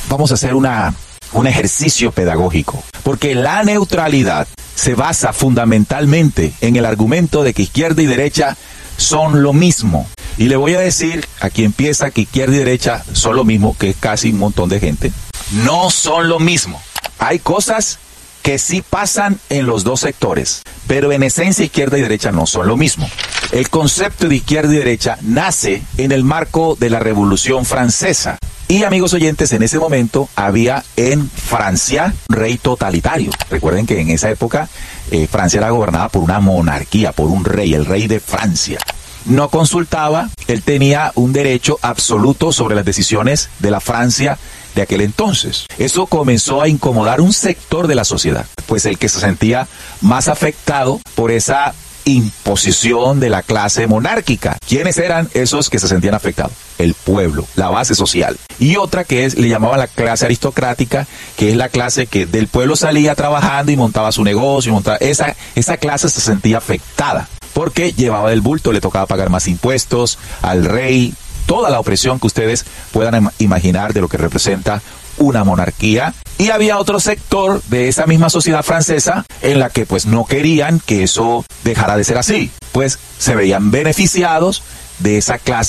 vamos a hacer un ejercicio pedagógico, porque la neutralidad se basa fundamentalmente en el argumento de que izquierda y derecha son lo mismo. Y le voy a decir a quien piensa que izquierda y derecha son lo mismo, que es casi un montón de gente, no son lo mismo. Hay cosas que sí pasan en los dos sectores, pero en esencia izquierda y derecha no son lo mismo. El concepto de izquierda y derecha nace en el marco de la Revolución Francesa. Y amigos oyentes, en ese momento había en Francia un rey totalitario. Recuerden que en esa época Francia era gobernada por una monarquía, por un rey, el rey de Francia. No consultaba, él tenía un derecho absoluto sobre las decisiones de la Francia de aquel entonces. Eso comenzó a incomodar un sector de la sociedad, pues el que se sentía más afectado por esa imposición de la clase monárquica. ¿Quiénes eran esos que se sentían afectados? El pueblo, la base social. Y otra que le llamaban la clase aristocrática, que es la clase que del pueblo salía trabajando y montaba su negocio. Esa clase se sentía afectada, porque llevaba del bulto, le tocaba pagar más impuestos al rey, toda la opresión que ustedes puedan imaginar de lo que representa una monarquía. Y había otro sector de esa misma sociedad francesa en la que pues no querían que eso dejara de ser así, pues se veían beneficiados de esa clase